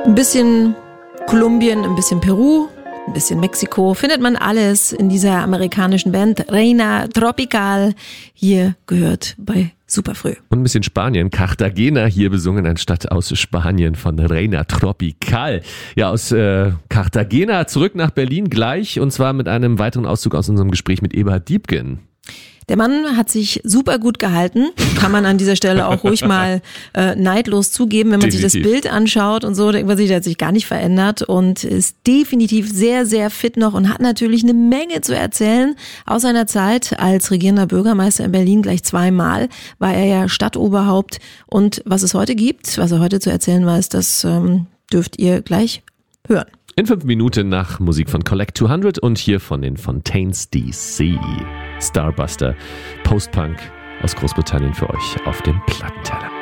Ein bisschen Kolumbien, ein bisschen Peru, ein bisschen Mexiko, findet man alles in dieser amerikanischen Band Reina Tropical. Hier gehört bei Superfrüh. Und ein bisschen Spanien, Cartagena hier besungen anstatt aus Spanien von Reina Tropical. Ja, aus Cartagena zurück nach Berlin gleich und zwar mit einem weiteren Auszug aus unserem Gespräch mit Eberhard Diepgen. Der Mann hat sich super gut gehalten, kann man an dieser Stelle auch ruhig mal neidlos zugeben, wenn man Definitiv. sich das Bild anschaut und so, denkt man sich, der hat sich gar nicht verändert und ist definitiv sehr, sehr fit noch und hat natürlich eine Menge zu erzählen. Aus seiner Zeit als regierender Bürgermeister in Berlin gleich zweimal war er ja Stadtoberhaupt und was es heute gibt, was er heute zu erzählen weiß, das dürft ihr gleich hören. In 5 Minuten nach Musik von Collect 200 und hier von den Fontaines DC. Starbuster, Post-Punk aus Großbritannien für euch auf dem Plattenteller.